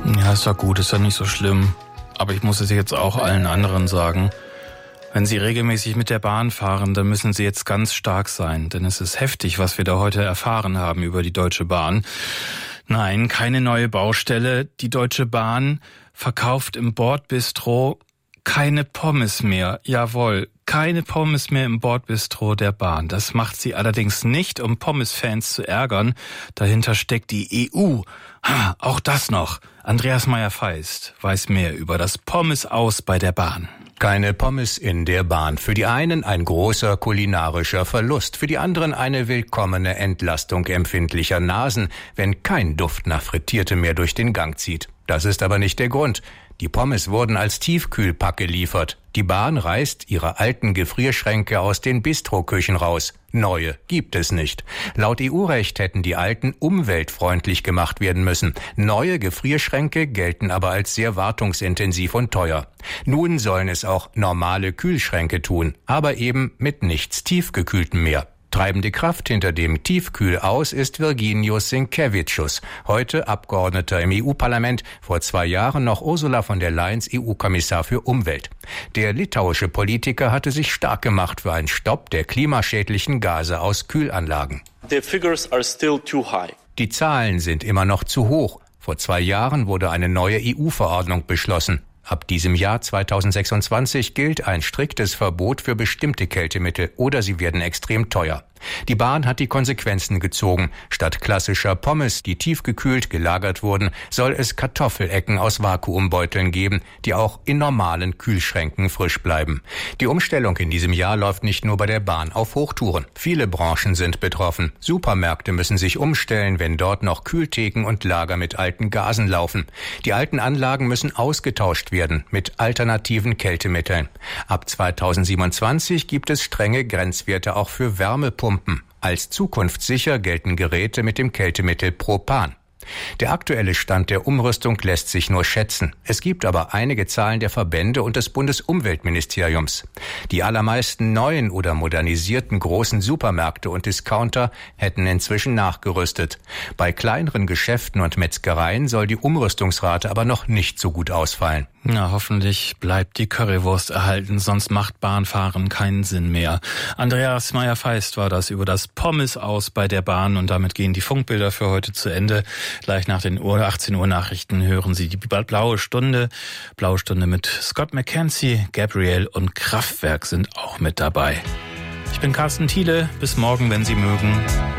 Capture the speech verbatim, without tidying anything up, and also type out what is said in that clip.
Ja, ist doch gut, ist doch nicht so schlimm. Aber ich muss es jetzt auch allen anderen sagen. Wenn Sie regelmäßig mit der Bahn fahren, dann müssen Sie jetzt ganz stark sein. Denn es ist heftig, was wir da heute erfahren haben über die Deutsche Bahn. Nein, keine neue Baustelle. Die Deutsche Bahn verkauft im Bordbistro keine Pommes mehr. Jawohl, keine Pommes mehr im Bordbistro der Bahn. Das macht sie allerdings nicht, um Pommes-Fans zu ärgern. Dahinter steckt die E U. Ha, auch das noch. Andreas Meyer-Feist weiß mehr über das Pommes-Aus bei der Bahn. Keine Pommes in der Bahn. Für die einen ein großer kulinarischer Verlust, für die anderen eine willkommene Entlastung empfindlicher Nasen, wenn kein Duft nach Frittierte mehr durch den Gang zieht. Das ist aber nicht der Grund. Die Pommes wurden als Tiefkühlpack geliefert. Die Bahn reißt ihre alten Gefrierschränke aus den Bistroküchen raus. Neue gibt es nicht. Laut E U-Recht hätten die alten umweltfreundlich gemacht werden müssen. Neue Gefrierschränke gelten aber als sehr wartungsintensiv und teuer. Nun sollen es auch normale Kühlschränke tun, aber eben mit nichts Tiefgekühltem mehr. Treibende Kraft hinter dem Tiefkühlaus ist Virginijus Sinkevicius, heute Abgeordneter im E U-Parlament, vor zwei Jahren noch Ursula von der Leyens E U-Kommissar für Umwelt. Der litauische Politiker hatte sich stark gemacht für einen Stopp der klimaschädlichen Gase aus Kühlanlagen. The figures are still too high. Die Zahlen sind immer noch zu hoch. Vor zwei Jahren wurde eine neue E U-Verordnung beschlossen. Ab diesem Jahr zweitausendsechsundzwanzig gilt ein striktes Verbot für bestimmte Kältemittel oder sie werden extrem teuer. Die Bahn hat die Konsequenzen gezogen. Statt klassischer Pommes, die tiefgekühlt gelagert wurden, soll es Kartoffelecken aus Vakuumbeuteln geben, die auch in normalen Kühlschränken frisch bleiben. Die Umstellung in diesem Jahr läuft nicht nur bei der Bahn auf Hochtouren. Viele Branchen sind betroffen. Supermärkte müssen sich umstellen, wenn dort noch Kühltheken und Lager mit alten Gasen laufen. Die alten Anlagen müssen ausgetauscht werden mit alternativen Kältemitteln. Ab zweitausendsiebenundzwanzig gibt es strenge Grenzwerte auch für Wärmepumpen. Als zukunftssicher gelten Geräte mit dem Kältemittel Propan. Der aktuelle Stand der Umrüstung lässt sich nur schätzen. Es gibt aber einige Zahlen der Verbände und des Bundesumweltministeriums. Die allermeisten neuen oder modernisierten großen Supermärkte und Discounter hätten inzwischen nachgerüstet. Bei kleineren Geschäften und Metzgereien soll die Umrüstungsrate aber noch nicht so gut ausfallen. Na, hoffentlich bleibt die Currywurst erhalten, sonst macht Bahnfahren keinen Sinn mehr. Andreas Meyer-Feist war das über das Pommes-Aus bei der Bahn und damit gehen die Funkbilder für heute zu Ende. Gleich nach den achtzehn Uhr Nachrichten hören Sie die Blaue Stunde. Blaue Stunde mit Scott McKenzie, Gabriel und Kraftwerk sind auch mit dabei. Ich bin Carsten Thiele. Bis morgen, wenn Sie mögen.